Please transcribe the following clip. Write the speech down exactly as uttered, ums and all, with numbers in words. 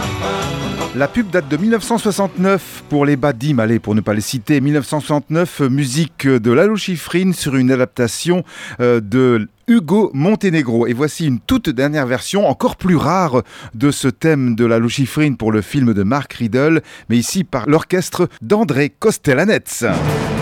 La pub date de mille neuf cent soixante-neuf pour les Badim, allez, pour ne pas les citer. mille neuf cent soixante-neuf, musique de Lalo Schifrin sur une adaptation euh, de Hugo Montenegro. Et voici une toute dernière version, encore plus rare, de ce thème de Lalo Schifrin pour le film de Mark Riddle, mais ici par l'orchestre d'André Kostelanetz.